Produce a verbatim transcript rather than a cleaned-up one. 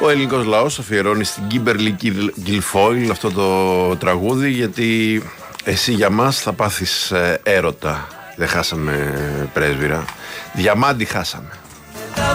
Ο ελληνικός λαός αφιερώνει στην Κίμπερλι Γκιλφόιλ αυτό το τραγούδι, γιατί εσύ για μας θα πάθεις έρωτα. Δεν χάσαμε πρέσβυρα, διαμάντι χάσαμε.